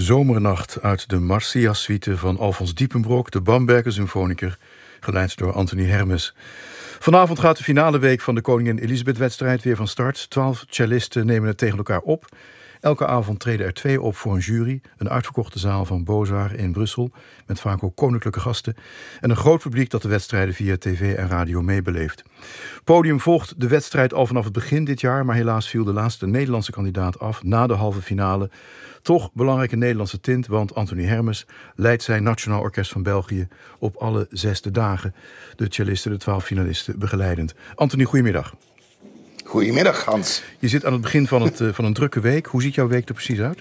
Zomernacht uit de Marcia-suite van Alfons Diepenbrock, de Bamberger symfonieker, geleid door Anthony Hermes. Vanavond gaat de finale week van de Koningin Elisabeth-wedstrijd weer van start. 12 cellisten nemen het tegen elkaar op. Elke avond treden er 2 op voor een jury. Een uitverkochte zaal van Beaux-Arts in Brussel, met vaak ook koninklijke gasten. En een groot publiek dat de wedstrijden via tv en radio meebeleeft. Podium volgt de wedstrijd al vanaf het begin dit jaar, maar helaas viel de laatste Nederlandse kandidaat af na de halve finale. Toch belangrijke Nederlandse tint, want Anthony Hermes leidt zijn Nationaal Orkest van België op alle 6 dagen. De cellisten, de 12 finalisten, begeleidend. Anthony, goedemiddag. Goedemiddag, Hans. Je zit aan het begin van een drukke week. Hoe ziet jouw week er precies uit?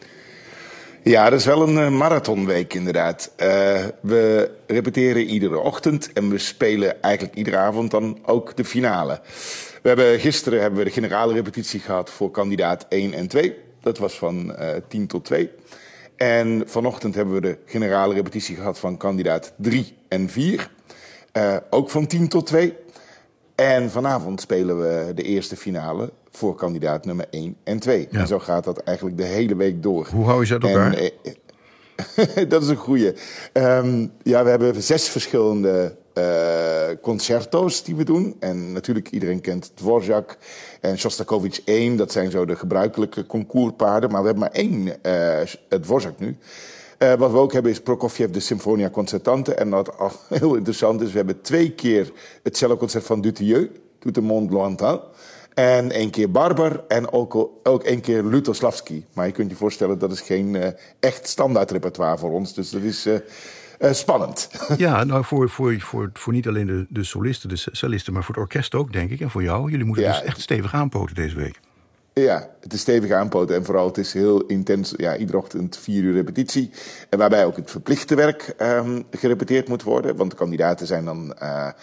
Ja, dat is wel een marathonweek inderdaad. We repeteren iedere ochtend en we spelen eigenlijk iedere avond dan ook de finale. Gisteren hebben we de generale repetitie gehad voor kandidaat 1 en 2. Dat was van 10 tot 2. En vanochtend hebben we de generale repetitie gehad van kandidaat 3 en 4. Ook van 10 tot 2. En vanavond spelen we de eerste finale voor kandidaat nummer 1 en 2. Ja. En zo gaat dat eigenlijk de hele week door. Hoe hou je ze uit elkaar? Dat is een goeie. We hebben 6 verschillende concerto's die we doen. En natuurlijk, iedereen kent Dvorak en Shostakovich 1. Dat zijn zo de gebruikelijke concourpaarden. Maar we hebben maar 1 Dvorak nu. Wat we ook hebben is Prokofjev de Symphonia Concertante. En wat al heel interessant is, we hebben 2 keer het celloconcert van Dutilleux, Tout le monde lointain. En 1 keer Barber en ook 1 keer Lutoslavski. Maar je kunt je voorstellen, dat is geen echt standaard repertoire voor ons. Dus dat is spannend. Ja, nou voor niet alleen de solisten, de cellisten, maar voor het orkest ook, denk ik. En voor jou. Jullie moeten dus echt stevig aanpoten deze week. Ja, het is stevig aanpoten en vooral het is heel intens. Ja, iedere ochtend 4 uur repetitie. En waarbij ook het verplichte werk gerepeteerd moet worden. Want de kandidaten zijn dan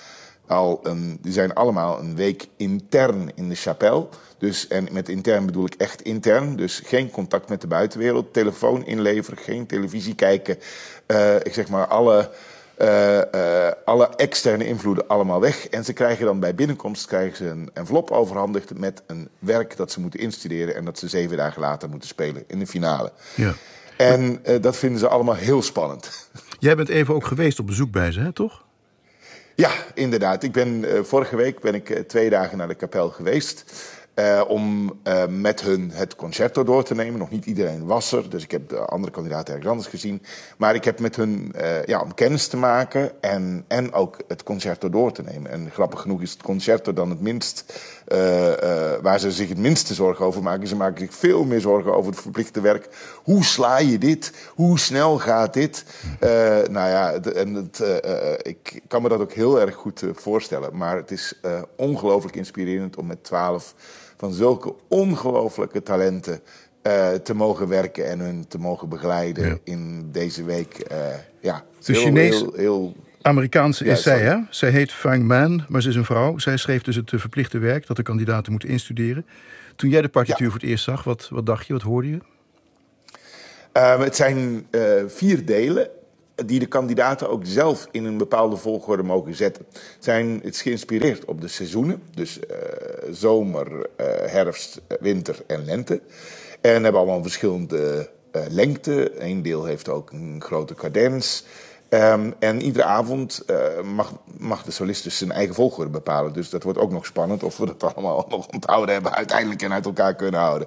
die zijn allemaal een week intern in de chapelle. Dus, en met intern bedoel ik echt intern. Dus geen contact met de buitenwereld. Telefoon inleveren, geen televisie kijken. Ik zeg maar alle externe invloeden allemaal weg. En ze krijgen dan bij binnenkomst een envelop overhandigd met een werk dat ze moeten instuderen en dat ze 7 dagen later moeten spelen in de finale. Ja. En dat vinden ze allemaal heel spannend. Jij bent even ook geweest op bezoek bij ze, hè, toch? Ja, inderdaad. Vorige week ben ik 2 dagen naar de kapel geweest. Om met hun het concerto door te nemen. Nog niet iedereen was er, dus ik heb de andere kandidaten ergens anders gezien. Maar ik heb met hun, om kennis te maken en ook het concerto door te nemen. En grappig genoeg is het concerto dan het minst, waar ze zich het minste zorgen over maken. Ze maken zich veel meer zorgen over het verplichte werk. Hoe sla je dit? Hoe snel gaat dit? Ik kan me dat ook heel erg goed voorstellen. Maar het is ongelooflijk inspirerend om met 12 van zulke ongelooflijke talenten te mogen werken en hun te mogen begeleiden in deze week. De Chinees-Amerikaanse is zij, hè? Zij heet Fang Man, maar ze is een vrouw. Zij schreef dus het verplichte werk dat de kandidaten moeten instuderen. Toen jij de partituur voor het eerst zag, wat dacht je, wat hoorde je? Het zijn 4 delen die de kandidaten ook zelf in een bepaalde volgorde mogen zetten. Het is geïnspireerd op de seizoenen. Dus zomer, herfst, winter en lente. En hebben allemaal verschillende lengte. Eén deel heeft ook een grote cadens. En iedere avond mag de solist dus zijn eigen volgorde bepalen. Dus dat wordt ook nog spannend of we dat allemaal nog onthouden hebben uiteindelijk en uit elkaar kunnen houden.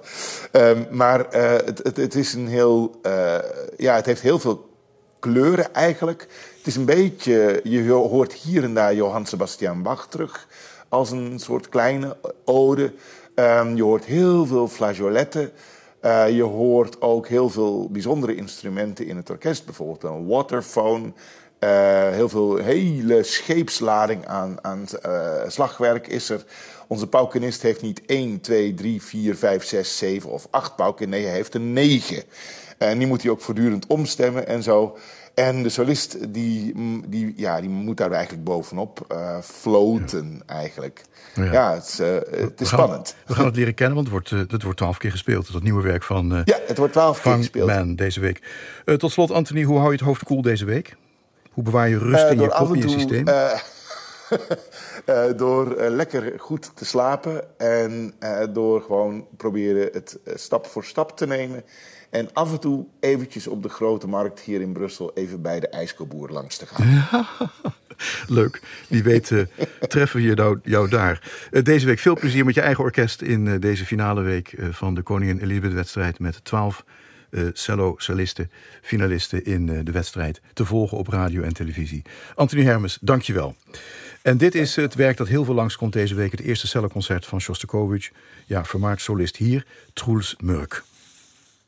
Het is een heel... het heeft heel veel kleuren eigenlijk. Het is een beetje... Je hoort hier en daar Johann Sebastian Bach terug als een soort kleine ode. Je hoort heel veel flageoletten. Je hoort ook heel veel bijzondere instrumenten in het orkest. Bijvoorbeeld een waterphone. Heel veel hele scheepslading aan slagwerk is er. Onze paukenist heeft niet 1, 2, 3, 4, 5, 6, 7 of 8 pauken. Nee, hij heeft er 9. En die moet hij ook voortdurend omstemmen en zo. En de solist die moet daar eigenlijk bovenop floten eigenlijk. Het is spannend. We gaan het leren kennen, want het wordt 12 keer gespeeld. Dat nieuwe werk van het wordt 12 keer gespeeld. Man deze week. Tot slot, Anthony, hoe hou je het hoofd koel deze week? Hoe bewaar je rust in je kop, in je systeem? Door lekker goed te slapen en door gewoon proberen het stap voor stap te nemen. En af en toe eventjes op de grote markt hier in Brussel even bij de ijskoboer langs te gaan. Leuk. Wie weet treffen we jou daar. Deze week veel plezier met je eigen orkest in deze finale week van de Koningin Elisabeth-wedstrijd met 12 cello-cellisten, finalisten in de wedstrijd te volgen op radio en televisie. Anthony Hermes, dank je wel. En dit is het werk dat heel veel langskomt deze week. Het eerste celloconcert van Shostakovich. Ja, vermaard solist hier, Truls Mørk.